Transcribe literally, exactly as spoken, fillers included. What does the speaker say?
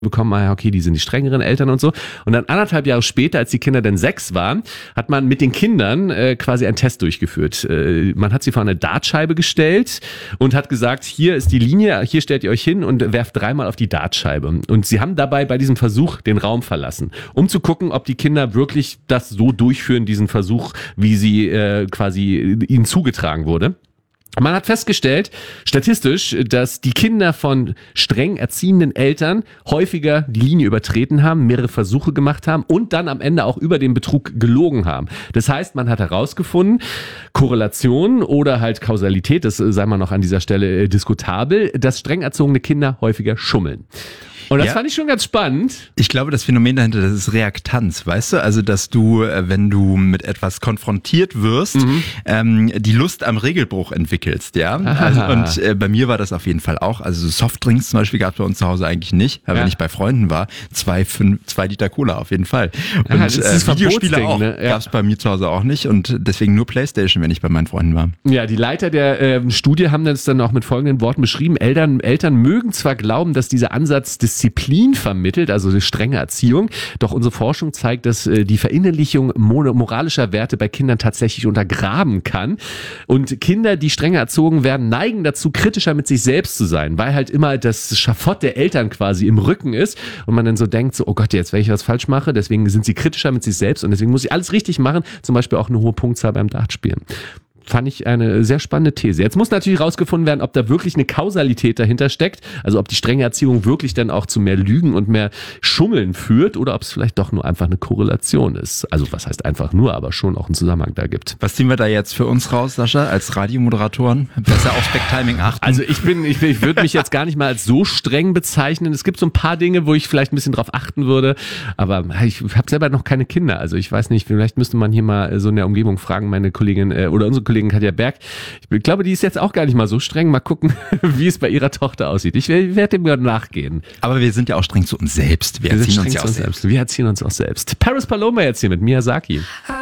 bekommen, ah, okay, die sind die strengeren Eltern und so. Und dann anderthalb Jahre später, als die Kinder dann sechs waren, hat man mit den Kindern äh, quasi einen Test durchgeführt. Äh, man hat sie vor eine Dartscheibe gestellt und hat gesagt, hier ist die Linie, hier stellt ihr euch hin und werft dreimal auf die Dartscheibe. Und sie haben dabei bei diesem Versuch den Raum verlassen, um zu gucken, ob die Kinder wirklich das so durchführen, diesen Versuch, wie sie äh, quasi ihnen zugetragen wurde. Man hat festgestellt, statistisch, dass die Kinder von streng erziehenden Eltern häufiger die Linie übertreten haben, mehrere Versuche gemacht haben und dann am Ende auch über den Betrug gelogen haben. Das heißt, man hat herausgefunden, Korrelation oder halt Kausalität, das sei mal noch an dieser Stelle diskutabel, dass streng erzogene Kinder häufiger schummeln. Und das ja. fand ich schon ganz spannend. Ich glaube, das Phänomen dahinter, das ist Reaktanz, weißt du? Also, dass du, wenn du mit etwas konfrontiert wirst, mhm. ähm, die Lust am Regelbruch entwickelst, ja? Also, und äh, bei mir war das auf jeden Fall auch. Also Softdrinks zum Beispiel gab es bei uns zu Hause eigentlich nicht. Aber ja. wenn ich bei Freunden war, zwei, fünf, zwei Liter Cola auf jeden Fall. Und ja, das ist äh, Videospiele auch, ne? ja. gab es bei mir zu Hause auch nicht. Und deswegen nur Playstation, wenn ich bei meinen Freunden war. Ja, die Leiter der äh, Studie haben das dann auch mit folgenden Worten beschrieben. Eltern, Eltern mögen zwar glauben, dass dieser Ansatz Disziplin vermittelt, also eine strenge Erziehung. Doch unsere Forschung zeigt, dass äh, die Verinnerlichung moralischer Werte bei Kindern tatsächlich untergraben kann. Und Kinder, die strenger erzogen werden, neigen dazu, kritischer mit sich selbst zu sein, weil halt immer das Schafott der Eltern quasi im Rücken ist und man dann so denkt, so, oh Gott, jetzt, wenn ich was falsch mache, deswegen sind sie kritischer mit sich selbst und deswegen muss ich alles richtig machen, zum Beispiel auch eine hohe Punktzahl beim Dartspielen. Fand ich eine sehr spannende These. Jetzt muss natürlich rausgefunden werden, ob da wirklich eine Kausalität dahinter steckt, also ob die strenge Erziehung wirklich dann auch zu mehr Lügen und mehr Schummeln führt oder ob es vielleicht doch nur einfach eine Korrelation ist. Also was heißt einfach nur, aber schon auch einen Zusammenhang da gibt. Was ziehen wir da jetzt für uns raus, Sascha, als Radiomoderatoren? Besser auf Backtiming achten. Also ich bin, ich, ich würde mich jetzt gar nicht mal als so streng bezeichnen. Es gibt so ein paar Dinge, wo ich vielleicht ein bisschen drauf achten würde, aber ich habe selber noch keine Kinder. Also ich weiß nicht, vielleicht müsste man hier mal so in der Umgebung fragen, meine Kollegin äh, oder unsere Kollegin Katja Berg. Ich glaube, die ist jetzt auch gar nicht mal so streng. Mal gucken, wie es bei ihrer Tochter aussieht. Ich werde dem gerade nachgehen. Aber wir sind ja auch streng zu uns selbst. Wir, wir erziehen uns ja auch selbst. selbst. Wir erziehen uns auch selbst. Paris Paloma jetzt hier mit Miyazaki.